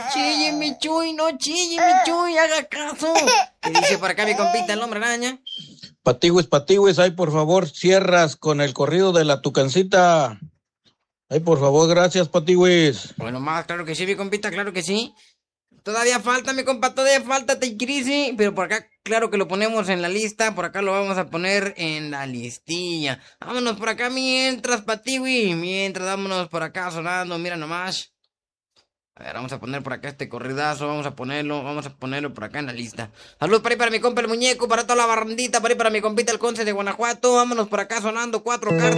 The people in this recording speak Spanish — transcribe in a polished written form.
Chille, mi Chuy, no chille, mi Chuy, haga caso. ¿Qué dice por acá mi compita el hombre araña? Patiwis, ay, por favor, cierras con el corrido de la Tucancita. Ay, por favor, gracias, Patiwis. Bueno, más, claro que sí, mi compita, claro que sí. Todavía falta, mi compa, todavía falta Crisis, pero por acá, claro que lo ponemos en la lista, por acá lo vamos a poner en la listilla. Vámonos por acá mientras, Patiwi, mientras vámonos por acá sonando, mira nomás. A ver, vamos a poner por acá este corridazo, vamos a ponerlo por acá en la lista. Saludos para ahí para mi compa el muñeco, para toda la barrandita, para ahí para mi compita el Conce de Guanajuato, vámonos por acá sonando cuatro cartas.